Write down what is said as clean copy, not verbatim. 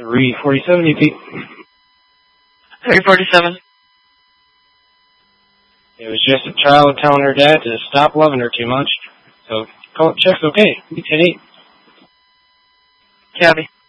347, EP. 347. It was just a child telling her dad to stop loving her too much. So, check's okay. 10-8. Copy.